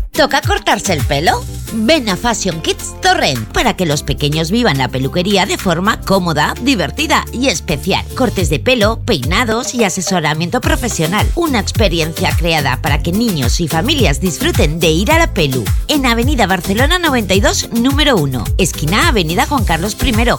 ¿Toca cortarse el pelo? Ven a Fashion Kids Torrent para que los pequeños vivan la peluquería de forma cómoda, divertida y especial. Cortes de pelo, peinados y asesoramiento profesional. Una experiencia creada para que niños y familias disfruten de ir a la pelu. En Avenida Barcelona 92, número 1, esquina Avenida Juan Carlos I,